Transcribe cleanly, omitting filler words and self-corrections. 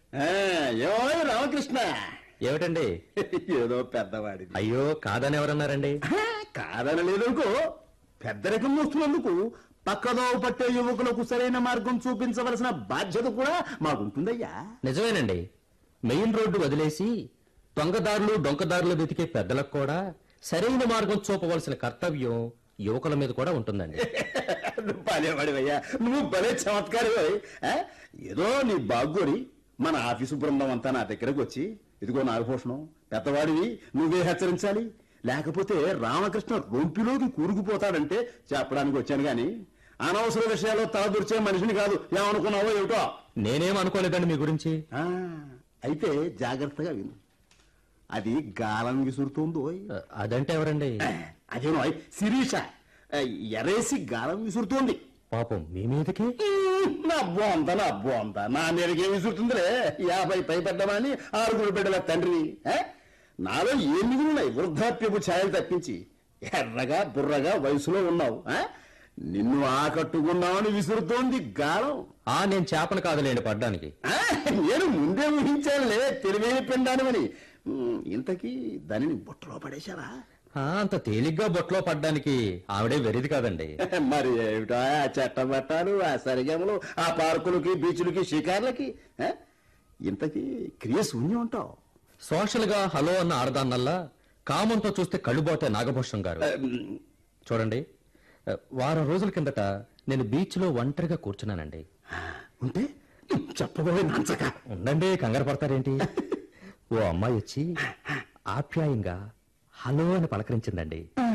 ఏమో రామకృష్ణ. ఏమిటండి? ఏదో పెద్దవాడిది. అయ్యో కాదని ఎవరన్నారండి? కాదని లేదనుకో, పెద్దరికం వస్తున్నందుకు పక్కదో పట్టే యువకులకు సరైన మార్గం చూపించవలసిన బాధ్యత కూడా మాకుంటుందయ్యా. నిజమేనండి. మెయిన్ రోడ్డు వదిలేసి దొంగదారులు డొంకదారులు వెతికే పెద్దలకు కూడా సరైన మార్గం చూపవలసిన కర్తవ్యం యువకుల మీద కూడా ఉంటుందండి. నువ్వు భలేవాడివయ్యా, నువ్వు భలే చమత్కారివై. ఏదో నీ బాగ్గోరి మన ఆఫీసు బృందం అంతా నా దగ్గరకు వచ్చి, ఇదిగో నాగభూషణం, పెద్దవాడివి, నువ్వే హెచ్చరించాలి, లేకపోతే రామకృష్ణ రొంపిలోకి కూరుకుపోతాడంటే చెప్పడానికి వచ్చాను గాని అనవసర విషయాల్లో తలదూర్చే మనిషిని కాదు. ఏమనుకున్నావో ఏమిటో. నేనేం అనుకోలేదండి మీ గురించి. అయితే జాగ్రత్తగా విను. అది గాలం విసురుతోందో. అదంటే ఎవరండి? అదేనో శిరీష ఎరేసి గాలం విసురుతోంది. పాపం మీ మీదకి? నా బోంత నా మీదకి ఏం విసురుతుందిలే. 50 పైపడ్డమని 6 బిడ్డల తండ్రిని. నాలో ఏం మిగులున్నాయి వృద్ధాప్యపు ఛాయలు తప్పించి? ఎర్రగా బుర్రగా వయసులో ఉన్నావు. నిన్ను ఆకట్టుకున్నావని విసురుతోంది గాలం. నేను చేపను కాదులేండి పడ్డానికి. నేను ముందే ఊహించానులే తెలివైన పిండానమని. ఇంతకీ దానిని బుట్టలో పడేశారా? అంత తేలిగ్గా బొట్లో పడ్డానికి ఆవిడే వెరిది కాదండి. మరి ఏమిటో ఆ చట్టబట్టాలు, ఆ సరిగమలు, ఆ పార్కులకి బీచ్లకి షికార్లకి. ఇంతకీ క్రియ శూన్యం ఉంటావు. సోషల్ గా హలో అన్న ఆడదాన్నల్లా కామంతో చూస్తే కళ్ళుబోతే నాగభూషణం గారు. చూడండి, వారం రోజుల కిందట నేను బీచ్ లో ఒంటరిగా కూర్చున్నానండి. ఉంటే చెప్పబోయే నంచక. ఉండండి, కంగారు పడతారేంటి? ఓ అమ్మాయి వచ్చి ఆప్యాయంగా హలో అని పలకరించిందండి.